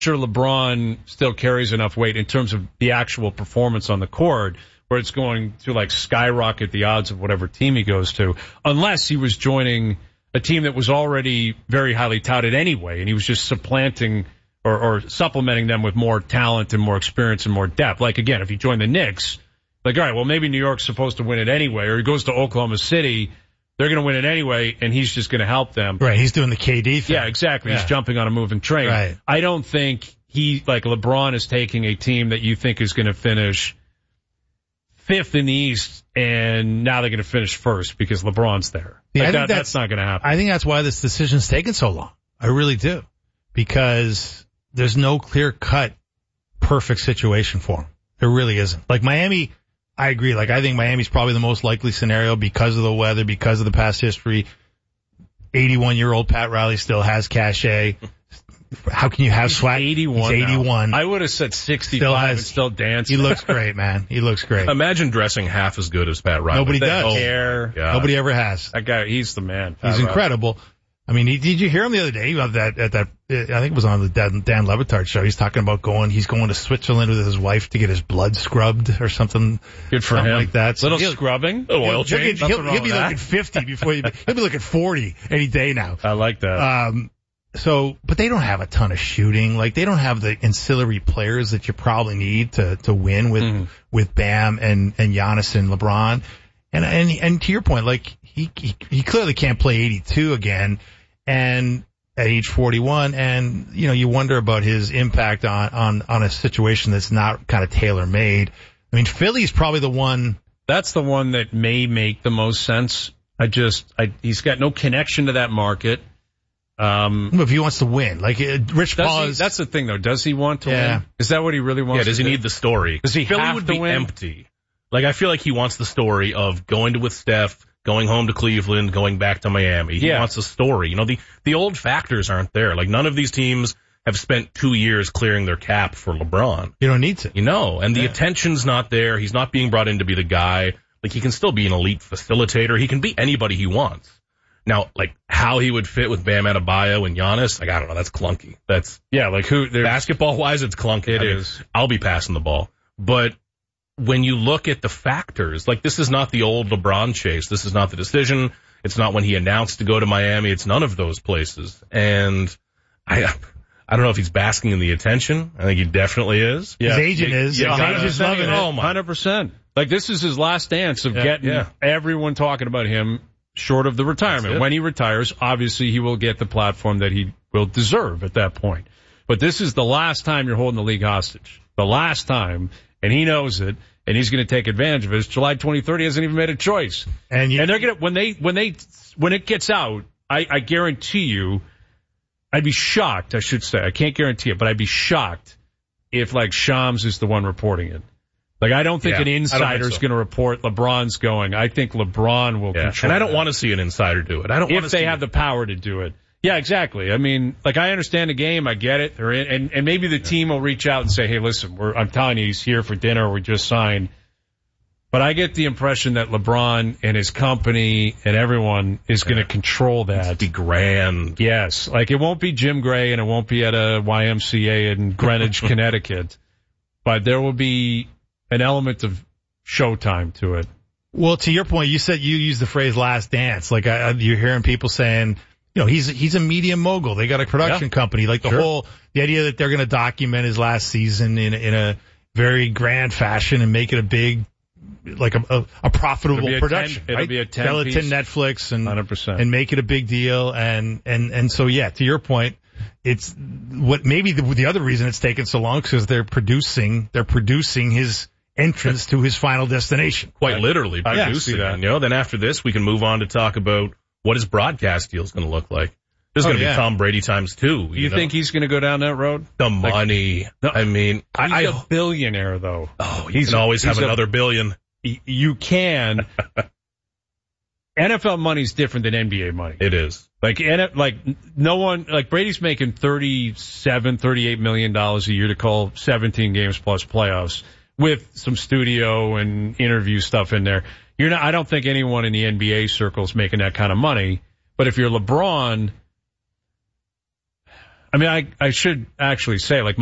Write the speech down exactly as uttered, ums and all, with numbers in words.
sure LeBron still carries enough weight in terms of the actual performance on the court where it's going to like skyrocket the odds of whatever team he goes to, unless he was joining a team that was already very highly touted anyway, and he was just supplanting or, or supplementing them with more talent and more experience and more depth. Like, again, if he joined the Knicks, like, all right, well, maybe New York's supposed to win it anyway, or he goes to Oklahoma City, they're going to win it anyway, and he's just going to help them. Right, he's doing the K D thing. Yeah, exactly. Yeah. He's jumping on a moving train. Right. I don't think he, like LeBron, is taking a team that you think is going to finish fifth in the East, and now they're going to finish first because LeBron's there. Yeah, like I that, think that's, that's that's not going to happen. I think that's why this decision's taken so long. I really do. Because there's no clear-cut perfect situation for him. There really isn't. Like Miami, I agree. Like I think Miami's probably the most likely scenario because of the weather, because of the past history. eighty-one-year-old Pat Riley still has cachet. How can you have He's swag? eighty-one. He's eighty-one. Now. I would have said sixty-five still has, and still dancing. He looks great, man. He looks great. Imagine dressing half as good as Pat Riley. Nobody that does. Hair. Oh, Nobody ever has. That guy, he's the man. Pat He's Riley. incredible. I mean, he, did you hear him the other day about that, at that, I think it was on the Dan, Dan Le Batard show. He's talking about going, he's going to Switzerland with his wife to get his blood scrubbed or something. Good for something him. like that. So Little he'll, scrubbing. Little oil he'll, change. He'll, he'll, he'll be that. looking fifty before he, he'll be looking forty any day now. I like that. Um, so, but they don't have a ton of shooting. Like they don't have the ancillary players that you probably need to, to win with, mm. with Bam and, and Giannis and LeBron. And, and, and to your point, like he, he, he clearly can't play eighty-two again. And at age forty-one, and, you know, you wonder about his impact on, on, on a situation that's not kind of tailor-made. I mean, Philly's probably the one. That's the one that may make the most sense. I just, I, he's got no connection to that market. Um, if he wants to win, like uh, Rich Paul is. That's the thing, though. Does he want to yeah. win? Is that what he really wants? Yeah. Does to he do? need the story? Does he Philly have would to be win? empty. Like I feel like he wants the story of going to with Steph, going home to Cleveland, going back to Miami. He yeah. wants the story. You know, the the old factors aren't there. Like none of these teams have spent two years clearing their cap for LeBron. You don't need to. You know, and the yeah. attention's not there. He's not being brought in to be the guy. Like he can still be an elite facilitator. He can be anybody he wants. Now, like how he would fit with Bam Adebayo and Giannis, like I don't know, that's clunky. That's yeah, like who basketball wise, it's clunky. It I mean, is. I'll be passing the ball, but when you look at the factors, like this is not the old LeBron chase. This is not the decision. It's not when he announced to go to Miami. It's none of those places. And I, I don't know if he's basking in the attention. I think he definitely is. Yeah. His agent is. Yeah, His agent's loving it. Oh, one hundred percent. Like this is his last dance of yeah, getting yeah. everyone talking about him short of the retirement. When he retires, obviously he will get the platform that he will deserve at that point. But this is the last time you're holding the league hostage. The last time. And he knows it, and he's going to take advantage of it. It's July twenty-third. He hasn't even made a choice. And, you, and they're going to, when they, when they, when it gets out, I, I guarantee you, I'd be shocked, I should say. I can't guarantee it, but I'd be shocked if, like, Shams is the one reporting it. Like, I don't think yeah, an insider's so. going to report LeBron's going. I think LeBron will yeah. control And I don't that. want to see an insider do it. I don't if want to they see have it. the power to do it. Yeah, exactly. I mean, like, I understand the game. I get it. They're in, and, and maybe the team will reach out and say, hey, listen, we're, I'm telling you, he's here for dinner. We just signed. But I get the impression that LeBron and his company and everyone is going to control that. Be grand. Yes. Like, it won't be Jim Gray and it won't be at a Y M C A in Greenwich, Connecticut. But there will be an element of showtime to it. Well, to your point, you said you used the phrase last dance. Like, I, you're hearing people saying, you know, he's he's a media mogul. They got a production yeah. company. Like the sure. whole, the idea that they're going to document his last season in in a very grand fashion and make it a big, like a a, a profitable it'll production. ten, right? It'll be a ten Sell it piece, to Netflix and one hundred percent. and make it a big deal. And and and so yeah, to your point, it's what maybe the, the other reason it's taken so long because they're producing they're producing his entrance to his final destination. Quite I, literally I producing that. You know, then after this, we can move on to talk about what his broadcast deal is going to look like. This is oh, going to yeah. be Tom Brady times two. You, you know? think he's going to go down that road? The like, money. No, I mean, he's I, a billionaire, though. Oh, he can always have a, another billion. You can. N F L money is different than N B A money. It is. Like, like no one, like Brady's making thirty-seven, thirty-eight million dollars a year to call seventeen games plus playoffs with some studio and interview stuff in there. You're not, I don't think anyone in the N B A circle is making that kind of money. But if you're LeBron, I mean, I I should actually say, like,